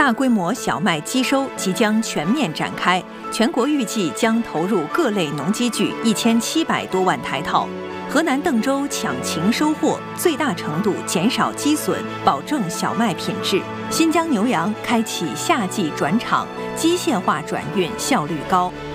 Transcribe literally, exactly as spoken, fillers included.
大规模小麦机收即将全面展开，全国预计将投入各类农机具一千七百多万台套。河南邓州抢情收获，最大程度减少积损，保证小麦品质。新疆牛羊开启夏季转场，机械化转运效率高。